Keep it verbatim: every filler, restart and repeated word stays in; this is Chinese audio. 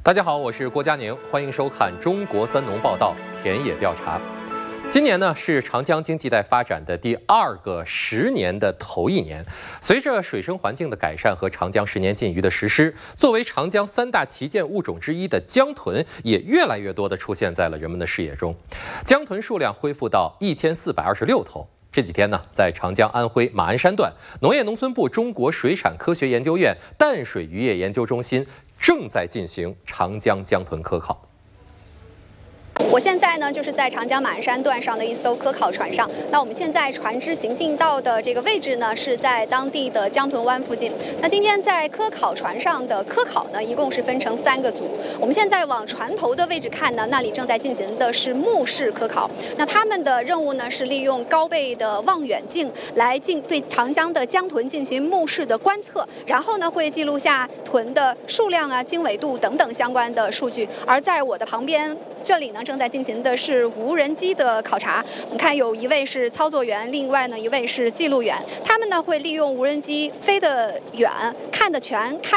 大家好，我是郭佳宁，欢迎收看《中国三农报道》田野调查。今年呢是长江经济带发展的第二个十年的头一年，随着水生环境的改善和长江十年禁渔的实施，作为长江三大旗舰物种之一的江豚也越来越多地出现在了人们的视野中。江豚数量恢复到一千四百二十六头。这几天呢，在长江安徽马鞍山段，农业农村部中国水产科学研究院淡水渔业研究中心正在进行长江江豚科考。 我现在呢，就是在长江马鞍山段上的一艘科考船上。那我们现在船只行进到的这个位置呢，是在当地的江豚湾附近。那今天在科考船上的科考呢，一共是分成三个组。我们现在往船头的位置看呢，那里正在进行的是目视科考。那他们的任务呢，是利用高倍的望远镜来进对长江的江豚进行目视的观测，然后呢，会记录下豚的数量啊、经纬度等等相关的数据。而在我的旁边这里呢，正在进行的是无人机的考察。我们看有一位是操作员，另外呢一位是记录员。他们呢会利用无人机飞得远、看得全、看